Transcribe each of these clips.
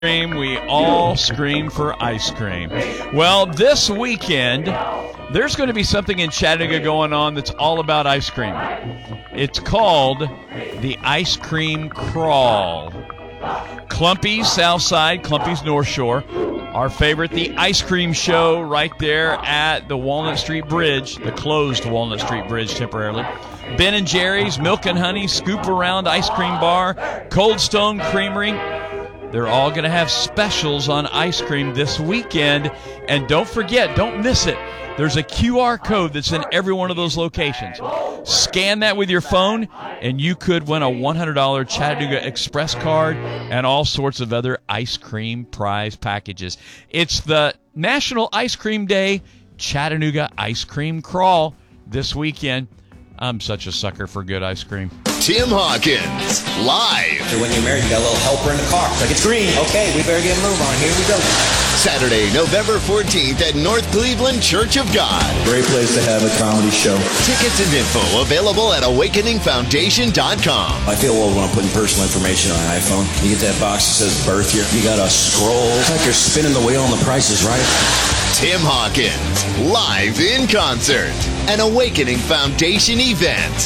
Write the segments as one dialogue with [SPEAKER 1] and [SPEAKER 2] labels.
[SPEAKER 1] cream, we all scream for ice cream. Well, this weekend, there's going to be something in Chattanooga going on that's all about ice cream. It's called the Ice Cream Crawl. Clumpy's South Side, Clumpy's North Shore. Our favorite, the ice cream show right there at the Walnut Street Bridge, the closed Walnut Street Bridge temporarily. Ben and Jerry's, Milk and Honey, Scoop Around Ice Cream Bar, Cold Stone Creamery. They're all going to have specials on ice cream this weekend. And don't forget, don't miss it. There's a QR code that's in every one of those locations. Scan that with your phone, and you could win a $100 Chattanooga Express card and all sorts of other ice cream prize packages. It's the National Ice Cream Day Chattanooga Ice Cream Crawl this weekend. I'm such a sucker for good ice cream.
[SPEAKER 2] Tim Hawkins, live.
[SPEAKER 3] When you're married, you got a little helper in the car. Like, it's green. Okay, we better get a move on. Here we go.
[SPEAKER 2] Saturday, November 14th at North Cleveland Church of God.
[SPEAKER 3] Great place to have a comedy show.
[SPEAKER 2] Tickets and info available at awakeningfoundation.com.
[SPEAKER 3] I feel old when I'm putting personal information on an iPhone. You get that box that says birth year. You got to scroll. It's like you're spinning the wheel on the prices, right?
[SPEAKER 2] Tim Hawkins, live in concert. An Awakening Foundation event.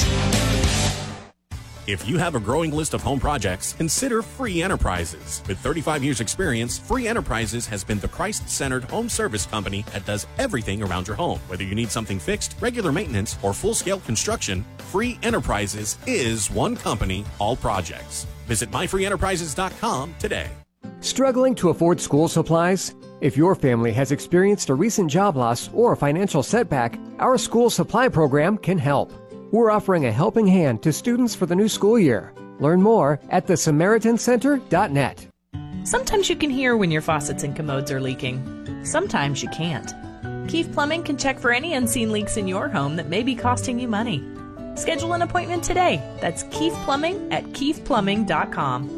[SPEAKER 4] If you have a growing list of home projects, consider Free Enterprises. With 35 years experience, Free Enterprises has been the Christ-centered home service company that does everything around your home. Whether you need something fixed, regular maintenance, or full-scale construction, Free Enterprises is one company, all projects. Visit myfreeenterprises.com today.
[SPEAKER 5] Struggling to afford school supplies? If your family has experienced a recent job loss or a financial setback, our school supply program can help. We're offering a helping hand to students for the new school year. Learn more at thesamaritancenter.net.
[SPEAKER 6] Sometimes you can hear when your faucets and commodes are leaking. Sometimes you can't. Keefe Plumbing can check for any unseen leaks in your home that may be costing you money. Schedule an appointment today. That's Keefe Plumbing at keefeplumbing.com.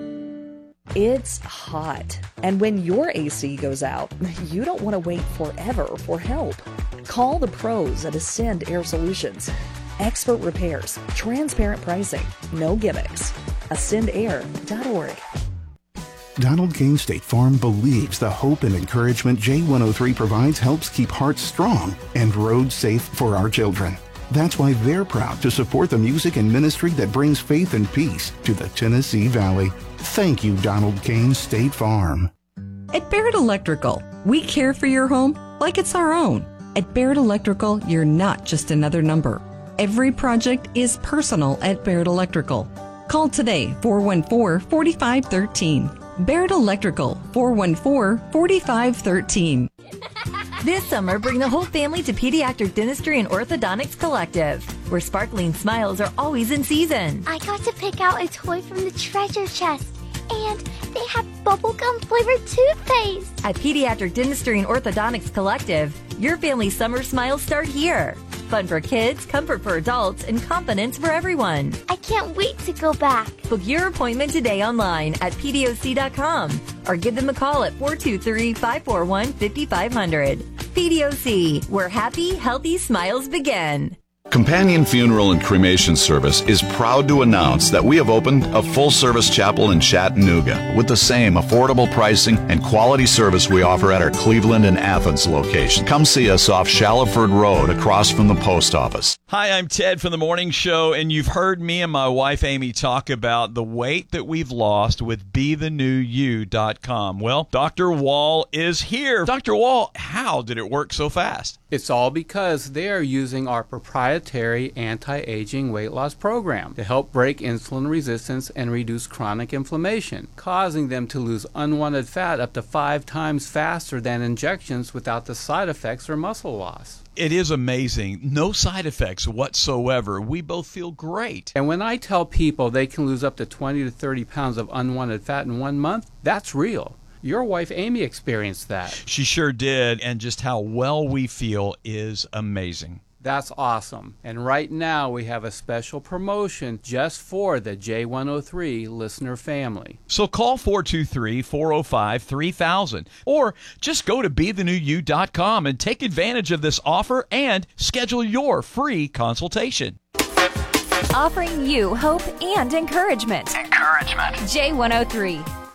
[SPEAKER 7] It's hot, and when your AC goes out, you don't want to wait forever for help. Call the pros at Ascend Air Solutions. Expert repairs, transparent pricing, no gimmicks. AscendAir.org.
[SPEAKER 8] Donald Kane State Farm believes the hope and encouragement J103 provides helps keep hearts strong and roads safe for our children. That's why they're proud to support the music and ministry that brings faith and peace to the Tennessee Valley. Thank you, Donald Kane State Farm.
[SPEAKER 9] At Barrett Electrical, we care for your home like it's our own. At Barrett Electrical, you're not just another number. Every project is personal at Barrett Electrical. Call today, 414-4513. Barrett Electrical, 414-4513.
[SPEAKER 10] This summer, bring the whole family to Pediatric Dentistry and Orthodontics Collective, where sparkling smiles are always in season.
[SPEAKER 11] I got to pick out a toy from the treasure chest, and they have bubblegum flavored toothpaste.
[SPEAKER 10] At Pediatric Dentistry and Orthodontics Collective, your family's summer smiles start here. Fun for kids, comfort for adults, and confidence for everyone.
[SPEAKER 11] I can't wait to go back.
[SPEAKER 10] Book your appointment today online at PDOC.com or give them a call at 423-541-5500. PDOC, where happy, healthy smiles begin.
[SPEAKER 12] Companion Funeral and Cremation Service is proud to announce that we have opened a full-service chapel in Chattanooga with the same affordable pricing and quality service we offer at our Cleveland and Athens location. Come see us off Shallowford Road across from the post office.
[SPEAKER 1] Hi, I'm Ted from The Morning Show, and you've heard me and my wife Amy talk about the weight that we've lost with BeTheNewYou.com. Well, Dr. Wall is here. Dr. Wall, how did it work so fast?
[SPEAKER 13] It's all because they are using our proprietary anti-aging weight loss program to help break insulin resistance and reduce chronic inflammation, causing them to lose unwanted fat up to 5 times faster than injections without the side effects or muscle loss.
[SPEAKER 1] It is amazing. No side effects whatsoever. We both feel great.
[SPEAKER 13] And when I tell people they can lose up to 20 to 30 pounds of unwanted fat in 1 month, that's real. Your wife, Amy, experienced that.
[SPEAKER 1] She sure did, and just how well we feel is amazing.
[SPEAKER 13] That's awesome. And right now we have a special promotion just for the J103 listener family.
[SPEAKER 1] So call 423-405-3000 or just go to BeTheNewYou.com and take advantage of this offer and schedule your free consultation.
[SPEAKER 14] Offering you hope and encouragement.
[SPEAKER 15] Encouragement.
[SPEAKER 14] J103.